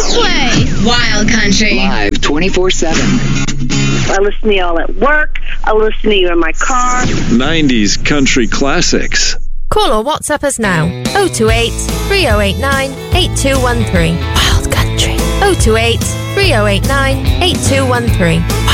Play Wild Country. Live 24/7. I listen to y'all at work. I listen to you in my car. 90s country classics. Call or WhatsApp us now. 028 3089 8213. Wild Country. 028 3089 8213.